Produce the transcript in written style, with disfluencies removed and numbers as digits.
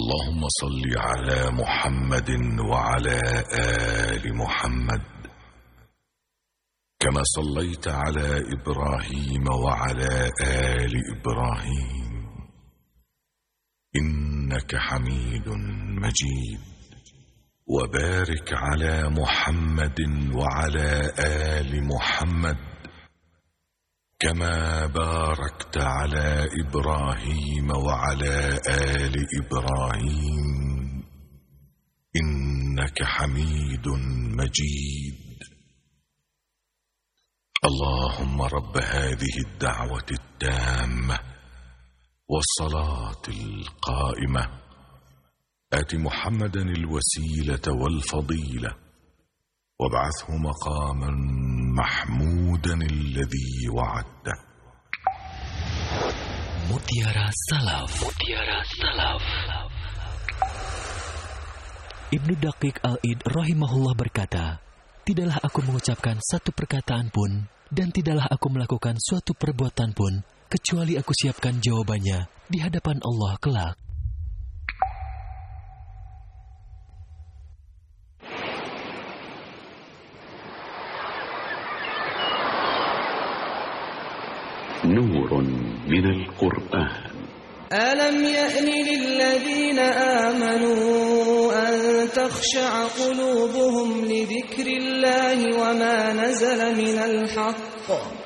اللهم صل على محمد وعلى آل محمد كما صليت على إبراهيم وعلى آل إبراهيم إنك حميد مجيد. وبارك على محمد وعلى آل محمد كما باركت على إبراهيم وعلى آل إبراهيم إنك حميد مجيد. اللهم رب هذه الدعوة التامة والصلاة القائمة آت محمدا الوسيلة والفضيلة وابعثه مقاما محمودا الذي وعدته. Mutiara Salaf. Ibnu Daqiq Al-Id rahimahullah berkata, tidaklah aku mengucapkan satu perkataan pun dan tidaklah aku melakukan suatu perbuatan pun kecuali aku siapkan jawabannya di hadapan Allah kelak. نور من القرآن. ألم يأن للذين آمنوا أن تخشع قلوبهم لذكر الله وما نزل من الحق